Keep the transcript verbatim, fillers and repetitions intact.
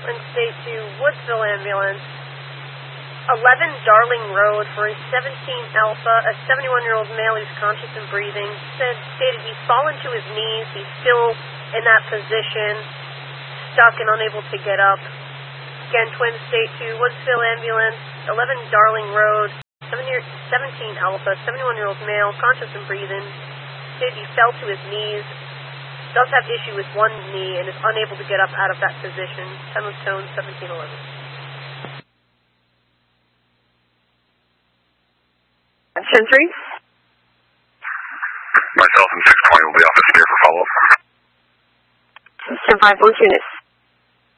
Twin State to Woodsville ambulance. eleven Darling Road for a seventeen Alpha, a seventy-one-year-old male who's conscious and breathing. Said, stated he's fallen to his knees. He's still in that position, stuck and unable to get up. Again, Twin State to Woodsville ambulance, eleven Darling Road, seventeen Alpha, seventy-one-year-old male, conscious and breathing. Stated he fell to his knees. Does have issue with one knee and is unable to get up out of that position. Time of tone seventeen eleven. ten three. Myself and six twenty will be off the spear for follow-up. ten five, both units.